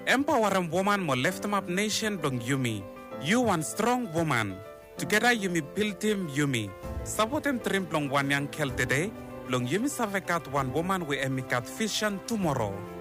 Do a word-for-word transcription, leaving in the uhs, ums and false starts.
Empowering woman mo lift up nation blong Yumi. You one strong woman. Together Yumi build team Yumi. Support him trim blong one young kel today. Blong Yumi savekat one woman we emikat vision tomorrow.